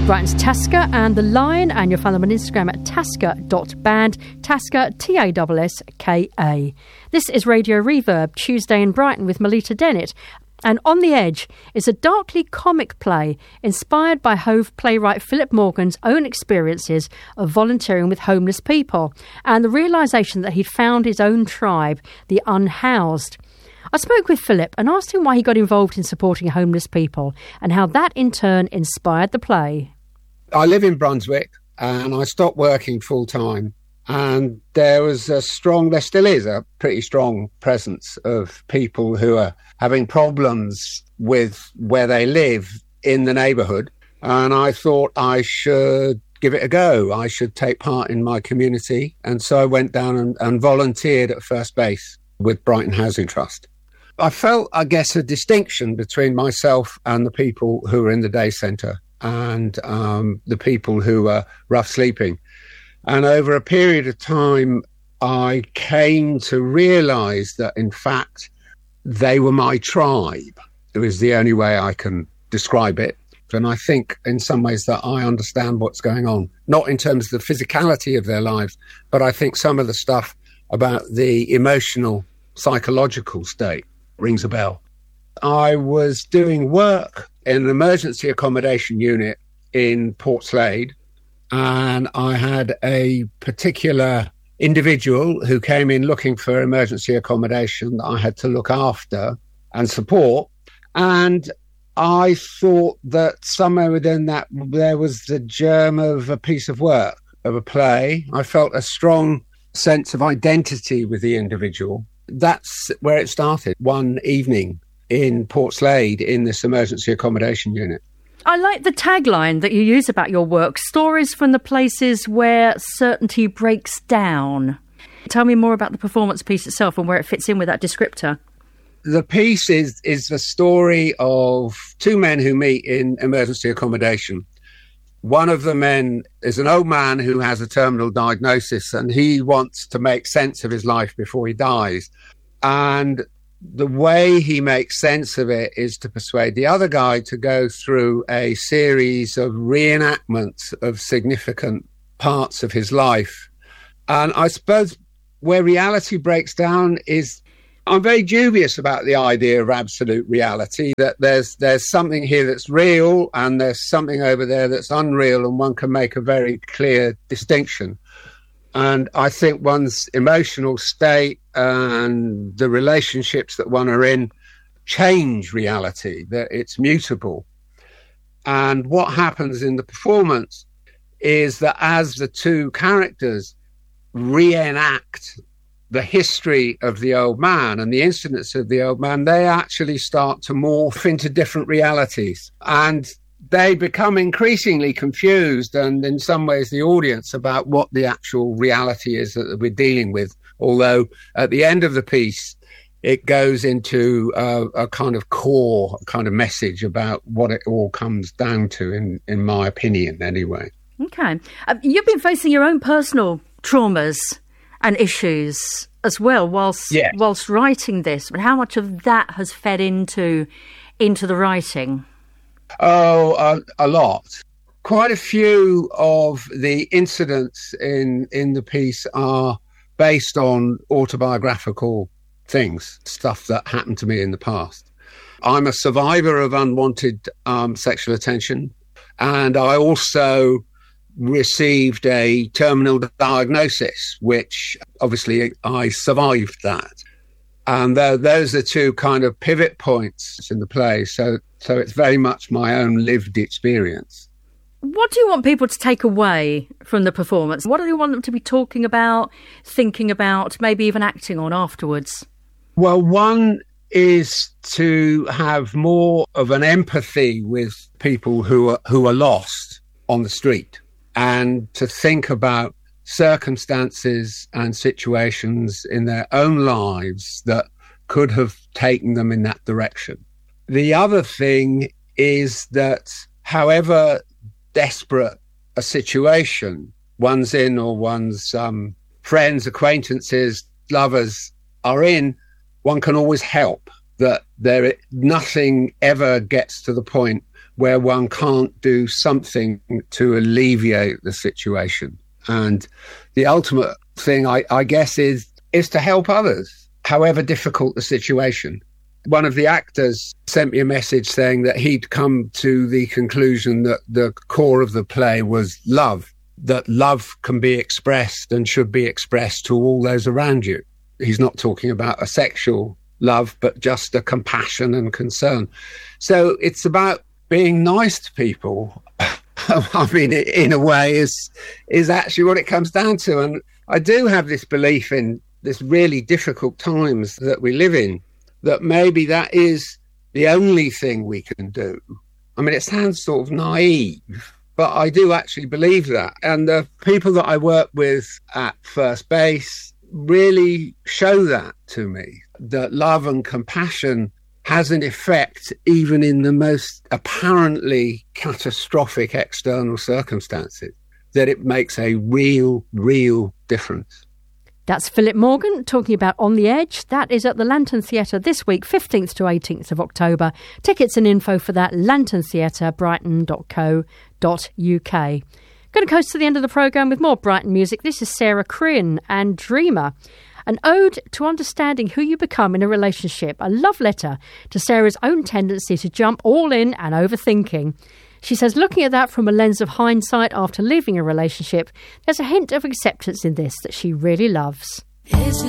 Brighton's Tasker and The Lion, and you'll find them on Instagram at tasker.band, Tasker, Tasska. This is Radio Reverb, Tuesday in Brighton with Melita Dennett. And On the Edge is a darkly comic play inspired by Hove playwright Philip Morgan's own experiences of volunteering with homeless people and the realisation that he'd found his own tribe, the unhoused. I spoke with Philip and asked him why he got involved in supporting homeless people and how that in turn inspired the play. I live in Brunswick and I stopped working full time, and there still is a pretty strong presence of people who are having problems with where they live in the neighbourhood. And I thought I should give it a go. I should take part in my community. And so I went down and volunteered at First Base with Brighton Housing Trust. I felt, I guess, a distinction between myself and the people who are in the day centre and the people who are rough sleeping. And over a period of time, I came to realise that, in fact, they were my tribe. It was the only way I can describe it. And I think in some ways that I understand what's going on, not in terms of the physicality of their lives, but I think some of the stuff about the emotional, psychological state rings a bell. I was doing work in an emergency accommodation unit in Portslade, and I had a particular individual who came in looking for emergency accommodation that I had to look after and support. And I thought that somewhere within that there was the germ of a piece of work, of a play. I felt a strong sense of identity with the individual. That's where it started, one evening in Portslade in this emergency accommodation unit. I like the tagline that you use about your work, stories from the places where certainty breaks down. Tell me more about the performance piece itself and where it fits in with that descriptor. The piece is the story of two men who meet in emergency accommodation. One of the men is an old man who has a terminal diagnosis, and he wants to make sense of his life before he dies. And the way he makes sense of it is to persuade the other guy to go through a series of reenactments of significant parts of his life. And I suppose where reality breaks down is, I'm very dubious about the idea of absolute reality, that there's something here that's real and there's something over there that's unreal, and one can make a very clear distinction. And I think one's emotional state and the relationships that one are in change reality, that it's mutable. And what happens in the performance is that as the two characters reenact the history of the old man and the incidents of the old man, they actually start to morph into different realities. And they become increasingly confused, and in some ways the audience, about what the actual reality is that we're dealing with. Although at the end of the piece, it goes into a kind of core kind of message about what it all comes down to, in my opinion, anyway. Okay. You've been facing your own personal traumas and issues as well whilst writing this, but how much of that has fed into the writing? Oh, a lot. Quite a few of the incidents in the piece are based on autobiographical things, stuff that happened to me in the past. I'm a survivor of unwanted sexual attention, and I also received a terminal diagnosis, which obviously I survived that. And those are two kind of pivot points in the play. So it's very much my own lived experience. What do you want people to take away from the performance? What do you want them to be talking about, thinking about, maybe even acting on afterwards? Well, one is to have more of an empathy with people who are lost on the street, and to think about circumstances and situations in their own lives that could have taken them in that direction. The other thing is that however desperate a situation one's in, or one's friends, acquaintances, lovers are in, one can always help, that nothing ever gets to the point where one can't do something to alleviate the situation. And the ultimate thing, I guess, is to help others, however difficult the situation. One of the actors sent me a message saying that he'd come to the conclusion that the core of the play was love, that love can be expressed and should be expressed to all those around you. He's not talking about a sexual love, but just a compassion and concern. So it's about being nice to people. I mean, in a way, is actually what it comes down to. And I do have this belief in this really difficult times that we live in, that maybe that is the only thing we can do. I mean, it sounds sort of naive, but I do actually believe that. And the people that I work with at First Base really show that to me, that love and compassion has an effect even in the most apparently catastrophic external circumstances, that it makes a real difference. That's Philip Morgan talking about On the Edge. That is at the Lantern Theatre this week, 15th to 18th of October. Tickets and info for that, lanterntheatrebrighton.co.uk. Going to coast to the end of the programme with more Brighton music. This is Sarah Crean and Dreamer. An ode to understanding who you become in a relationship. A love letter to Sarah's own tendency to jump all in and overthinking. She says, looking at that from a lens of hindsight after leaving a relationship, there's a hint of acceptance in this that she really loves. Is